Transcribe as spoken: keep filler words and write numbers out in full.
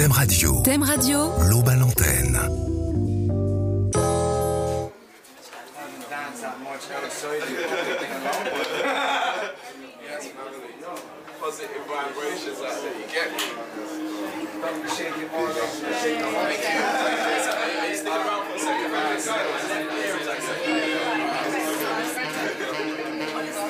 Thème Radio. Thème Radio. L'aube à l'antenne. Positive vibrations out there, you get me?